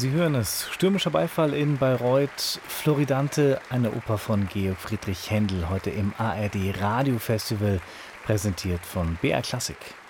Sie hören es. Stürmischer Beifall in Bayreuth. Floridante, eine Oper von Georg Friedrich Händel, heute im ARD Radiofestival, präsentiert von BR Klassik.